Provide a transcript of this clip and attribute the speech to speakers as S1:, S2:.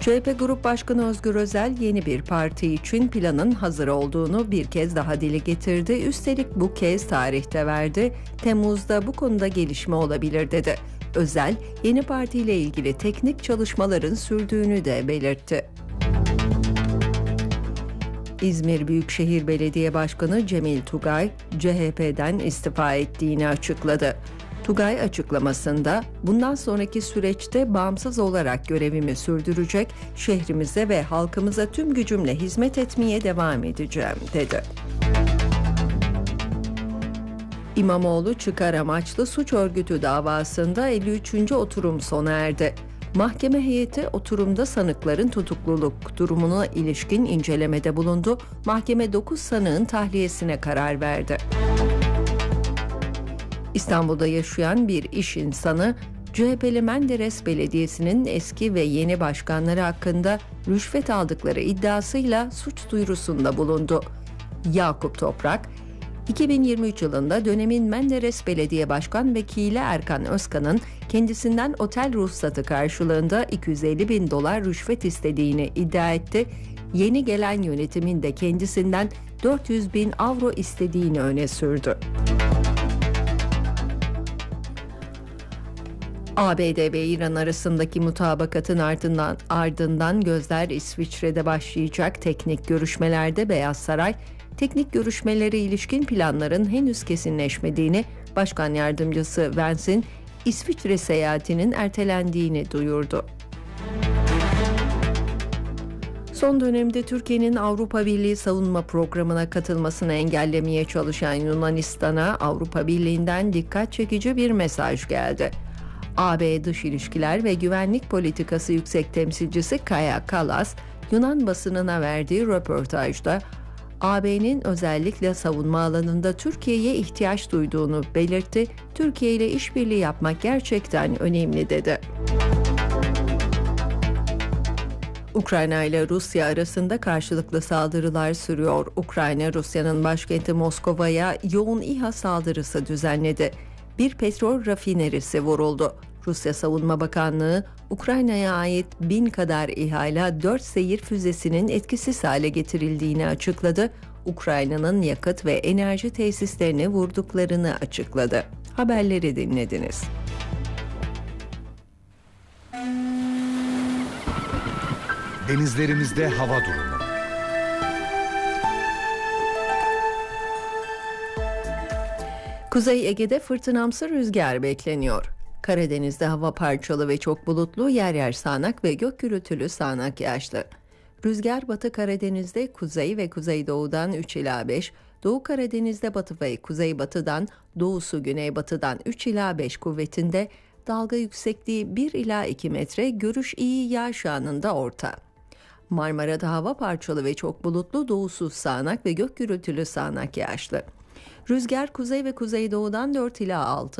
S1: CHP Grup Başkanı Özgür Özel yeni bir parti için planın hazır olduğunu bir kez daha dile getirdi. Üstelik bu kez tarihte verdi. Temmuz'da bu konuda gelişme olabilir dedi. Özel, yeni partiyle ilgili teknik çalışmaların sürdüğünü de belirtti. İzmir Büyükşehir Belediye Başkanı Cemil Tugay, CHP'den istifa ettiğini açıkladı. Tugay açıklamasında, bundan sonraki süreçte bağımsız olarak görevimi sürdürecek, şehrimize ve halkımıza tüm gücümle hizmet etmeye devam edeceğim, dedi. İmamoğlu çıkar amaçlı suç örgütü davasında 53. oturum sona erdi. Mahkeme heyeti oturumda sanıkların tutukluluk durumuna ilişkin incelemede bulundu. Mahkeme 9 sanığın tahliyesine karar verdi. İstanbul'da yaşayan bir iş insanı, CHP'li Menderes Belediyesi'nin eski ve yeni başkanları hakkında rüşvet aldıkları iddiasıyla suç duyurusunda bulundu. Yakup Toprak, 2023 yılında dönemin Menderes Belediye Başkan Vekili Erkan Özkan'ın kendisinden otel ruhsatı karşılığında $250.000 rüşvet istediğini iddia etti. Yeni gelen yönetimin de kendisinden €400.000 istediğini öne sürdü. ABD ve İran arasındaki mutabakatın ardından gözler İsviçre'de başlayacak teknik görüşmelerde Beyaz Saray, teknik görüşmelere ilişkin planların henüz kesinleşmediğini, Başkan Yardımcısı Vance'in İsviçre seyahatinin ertelendiğini duyurdu. Son dönemde Türkiye'nin Avrupa Birliği savunma programına katılmasını engellemeye çalışan Yunanistan'a Avrupa Birliği'nden dikkat çekici bir mesaj geldi. AB Dış İlişkiler ve Güvenlik Politikası Yüksek Temsilcisi Kaja Kallas, Yunan basınına verdiği röportajda AB'nin özellikle savunma alanında Türkiye'ye ihtiyaç duyduğunu belirtti. Türkiye ile işbirliği yapmak gerçekten önemli, dedi. Ukrayna ile Rusya arasında karşılıklı saldırılar sürüyor. Ukrayna, Rusya'nın başkenti Moskova'ya yoğun İHA saldırısı düzenledi. Bir petrol rafinerisi vuruldu. Rusya Savunma Bakanlığı, Ukrayna'ya ait 1000 kadar İHA ile 4 seyir füzesinin etkisiz hale getirildiğini açıkladı. Ukrayna'nın yakıt ve enerji tesislerini vurduklarını açıkladı. Haberleri dinlediniz.
S2: Denizlerimizde hava durumu.
S1: Kuzey Ege'de fırtınamsı rüzgar bekleniyor. Karadeniz'de hava parçalı ve çok bulutlu, yer yer sağanak ve gök gürültülü sağanak yağışlı. Rüzgar Batı Karadeniz'de kuzey ve kuzeydoğudan 3 ila 5, Doğu Karadeniz'de batı ve kuzeybatıdan, doğusu güneybatıdan 3 ila 5 kuvvetinde, dalga yüksekliği 1 ila 2 metre, görüş iyi, yağış anında orta. Marmara'da hava parçalı ve çok bulutlu, doğusu sağanak ve gök gürültülü sağanak yağışlı. Rüzgar kuzey ve kuzeydoğudan 4 ila 6,